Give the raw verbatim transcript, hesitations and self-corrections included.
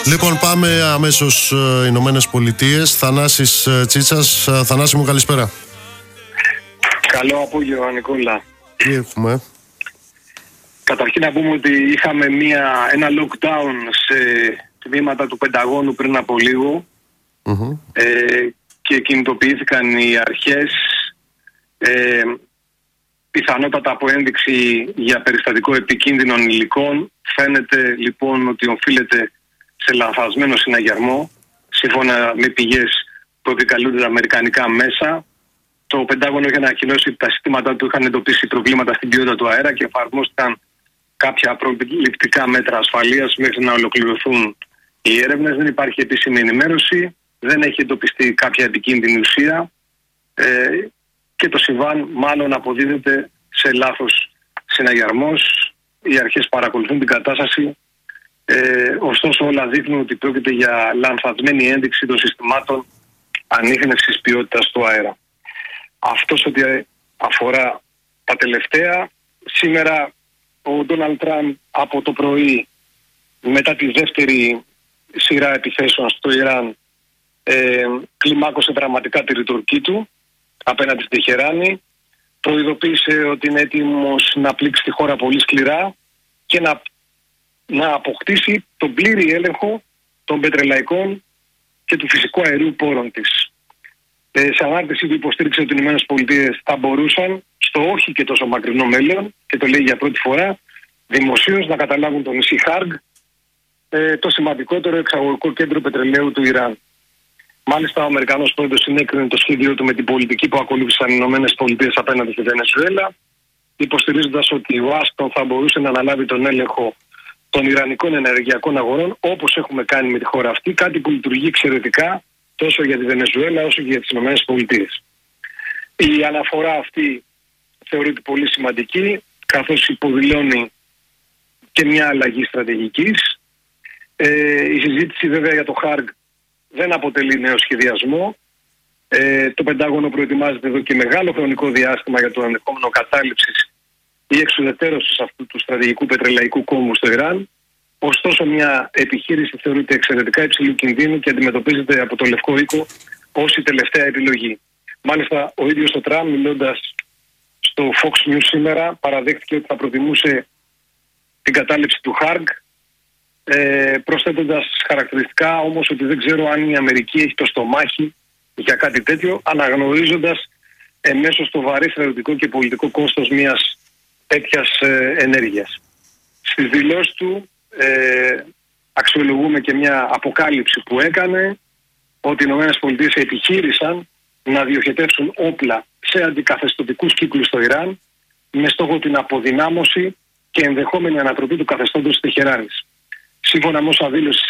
Λοιπόν, πάμε αμέσως ε, Ηνωμένες Πολιτείες. Θανάσης ε, Τσίτσας. Ε, Θανάση μου, καλησπέρα. Καλό απόγευμα, Νικόλα. Τι έχουμε? Καταρχήν να πούμε ότι είχαμε μια, ένα lockdown σε τμήματα του Πενταγώνου πριν από λίγο mm-hmm. ε, και κινητοποιήθηκαν οι αρχές, ε, πιθανότατα από ένδειξη για περιστατικό επικίνδυνων υλικών. Φαίνεται λοιπόν ότι οφείλεται σε λανθασμένο συναγερμό, σύμφωνα με πηγές που επικαλούνται τα αμερικανικά μέσα. Το Πεντάγωνο είχε ανακοινώσει ότι τα συστήματά του είχαν εντοπίσει προβλήματα στην ποιότητα του αέρα και εφαρμόστηκαν κάποια προληπτικά μέτρα ασφαλείας μέχρι να ολοκληρωθούν οι έρευνες. Δεν υπάρχει επίσημη ενημέρωση, δεν έχει εντοπιστεί κάποια επικίνδυνη ουσία ε, και το συμβάν μάλλον αποδίδεται σε λάθος συναγερμός. Οι αρχές παρακολουθούν την κατάσταση, ε, ωστόσο όλα δείχνουν ότι πρόκειται για λανθασμένη ένδειξη των συστημάτων ανίχνευσης ποιότητας του αέρα. Αυτός ότι αφορά τα τελευταία. Σήμερα ο Ντόναλντ Τραμπ από το πρωί, μετά τη δεύτερη σειρά επιθέσεων στο Ιράν, ε, κλιμάκωσε δραματικά τη ρητορική του απέναντι στην Τεχεράνη. Προειδοποίησε ότι είναι έτοιμος να πλήξει τη χώρα πολύ σκληρά και να, να αποκτήσει τον πλήρη έλεγχο των πετρελαϊκών και του φυσικού αερίου πόρων της. Ε, σε ανάρτηση που υποστήριξε ότι οι ΗΠΑ θα μπορούσαν στο όχι και τόσο μακρινό μέλλον, και το λέει για πρώτη φορά δημοσίως, να καταλάβουν το νησί Χάργκ, ε, το σημαντικότερο εξαγωγικό κέντρο πετρελαίου του Ιράν. Μάλιστα, ο Αμερικανός πρόεδρος συνέκρινε το σχέδιό του με την πολιτική που ακολούθησαν οι ΗΠΑ απέναντι στη Βενεζουέλα, υποστηρίζοντας ότι η Ουάσιγκτον θα μπορούσε να αναλάβει τον έλεγχο των ιρανικών ενεργειακών αγορών, όπως έχουμε κάνει με τη χώρα αυτή, κάτι που λειτουργεί εξαιρετικά τόσο για τη Βενεζουέλα όσο και για τις ΗΠΑ. Η αναφορά αυτή θεωρείται πολύ σημαντική, καθώς υποδηλώνει και μια αλλαγή στρατηγικής. Ε, η συζήτηση βέβαια για το Χάργκ δεν αποτελεί νέο σχεδιασμό. Ε, το Πεντάγωνο προετοιμάζεται εδώ και μεγάλο χρονικό διάστημα για το ενδεχόμενο κατάληψης ή εξουδετερώσης αυτού του στρατηγικού πετρελαϊκού κόμβου στο Ιράν. Ωστόσο, μια επιχείρηση θεωρείται εξαιρετικά υψηλού κινδύνου και αντιμετωπίζεται από το Λευκό Οίκο ως η τελευταία επιλογή. Μάλιστα, ο ίδιος ο Τραμπ, μιλώντας στο Fox News σήμερα, παραδέχτηκε ότι θα προτιμούσε την κατάληψη του Χάργκ, ε, προσθέτοντας χαρακτηριστικά όμως ότι δεν ξέρω αν η Αμερική έχει το στομάχι για κάτι τέτοιο, αναγνωρίζοντας εμέσως το βαρύ στρατιωτικό και πολιτικό κόστος μιας τέτοιας ε, ενέργειας. Στις δηλώσεις του ε, αξιολογούμε και μια αποκάλυψη που έκανε, ότι οι ΗΠΑ επιχείρησαν να διοχετεύσουν όπλα σε αντικαθεστωτικούς κύκλους στο Ιράν με στόχο την αποδυνάμωση και ενδεχόμενη ανατροπή του καθεστώτος της Τεχεράνης. Σύμφωνα με όσα δήλωσε